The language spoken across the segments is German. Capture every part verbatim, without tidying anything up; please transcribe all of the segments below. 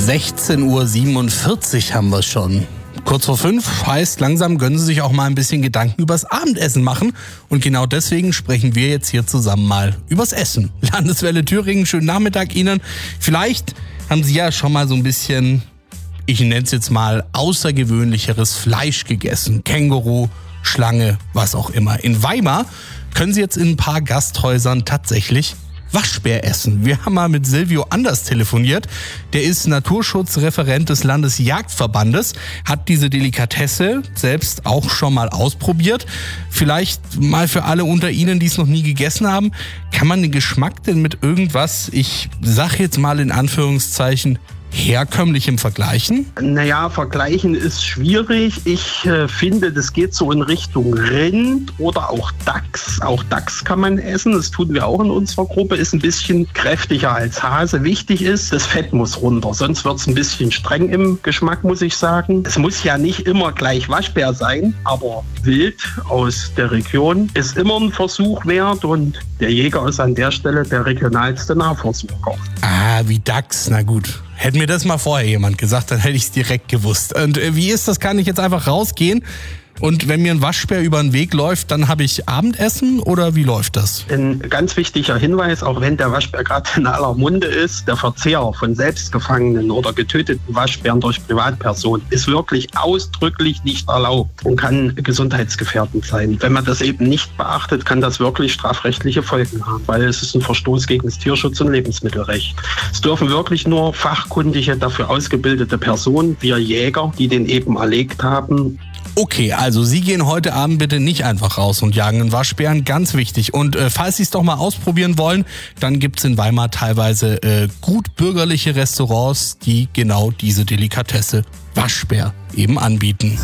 sechzehn Uhr siebenundvierzig haben wir schon. Kurz vor fünf heißt, langsam gönnen Sie sich auch mal ein bisschen Gedanken übers Abendessen machen. Und genau deswegen sprechen wir jetzt hier zusammen mal übers Essen. Landeswelle Thüringen, schönen Nachmittag Ihnen. Vielleicht haben Sie ja schon mal so ein bisschen, ich nenne es jetzt mal, außergewöhnlicheres Fleisch gegessen. Känguru, Schlange, was auch immer. In Weimar können Sie jetzt in ein paar Gasthäusern tatsächlich Waschbär essen. Wir haben mal mit Silvio Anders telefoniert. Der ist Naturschutzreferent des Landesjagdverbandes, hat diese Delikatesse selbst auch schon mal ausprobiert. Vielleicht mal für alle unter Ihnen, die es noch nie gegessen haben, kann man den Geschmack denn mit irgendwas, ich sag jetzt mal in Anführungszeichen, herkömmlichem vergleichen? Naja, vergleichen ist schwierig. Ich äh, finde, das geht so in Richtung Rind oder auch Dachs. Auch Dachs kann man essen, das tun wir auch in unserer Gruppe, ist ein bisschen kräftiger als Hase. Wichtig ist, das Fett muss runter, sonst wird es ein bisschen streng im Geschmack, muss ich sagen. Es muss ja nicht immer gleich Waschbär sein, aber Wild aus der Region ist immer ein Versuch wert und der Jäger ist an der Stelle der regionalste Nahversorger. Ah, wie Dachs, na gut. Hätte mir das mal vorher jemand gesagt, dann hätte ich es direkt gewusst. Und äh, wie ist das? Kann ich jetzt einfach rausgehen? Und wenn mir ein Waschbär über den Weg läuft, dann habe ich Abendessen oder wie läuft das? Ein ganz wichtiger Hinweis, auch wenn der Waschbär gerade in aller Munde ist, der Verzehr von selbstgefangenen oder getöteten Waschbären durch Privatpersonen ist wirklich ausdrücklich nicht erlaubt und kann gesundheitsgefährdend sein. Wenn man das eben nicht beachtet, kann das wirklich strafrechtliche Folgen haben, weil es ist ein Verstoß gegen das Tierschutz- und Lebensmittelrecht. Es dürfen wirklich nur fachkundige, dafür ausgebildete Personen, wir Jäger, die den eben erlegt haben. Okay, also Sie gehen heute Abend bitte nicht einfach raus und jagen einen Waschbären, ganz wichtig. Und äh, falls Sie es doch mal ausprobieren wollen, dann gibt's in Weimar teilweise äh, gut bürgerliche Restaurants, die genau diese Delikatesse Waschbär eben anbieten.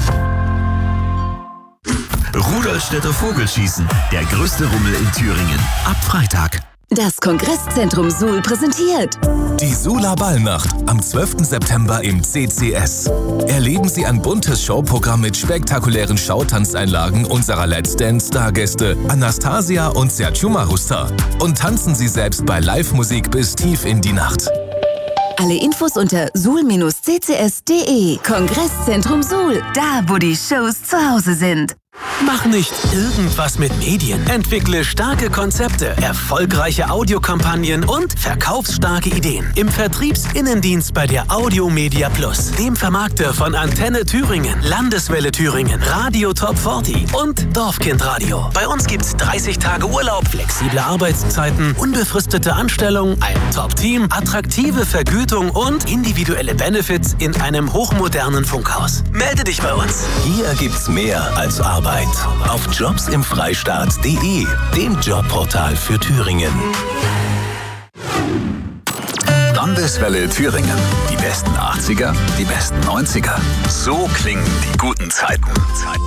Rudolstädter Vogelschießen, der größte Rummel in Thüringen. Ab Freitag. Das Kongresszentrum Suhl präsentiert die Suhler Ballnacht am zwölften September im C C S. Erleben Sie ein buntes Showprogramm mit spektakulären Schautanzeinlagen unserer Let's Dance-Stargäste Anastasia und Sergio Marusta. Und tanzen Sie selbst bei Live-Musik bis tief in die Nacht. Alle Infos unter suhl c c s punkt de. Kongresszentrum Suhl, da wo die Shows zu Hause sind. Mach nicht irgendwas mit Medien. Entwickle starke Konzepte, erfolgreiche Audiokampagnen und verkaufsstarke Ideen. Im Vertriebsinnendienst bei der Audiomedia Plus, dem Vermarkter von Antenne Thüringen, Landeswelle Thüringen, Radio Top vierzig und Dorfkindradio. Bei uns gibt's dreißig Tage Urlaub, flexible Arbeitszeiten, unbefristete Anstellung, ein Top-Team, attraktive Vergütung und individuelle Benefits in einem hochmodernen Funkhaus. Melde dich bei uns. Hier gibt's mehr als Arbeit. Auf jobs im freistaat punkt de, dem Jobportal für Thüringen. Landeswelle Thüringen. Die besten achtziger, die besten neunziger. So klingen die guten Zeiten.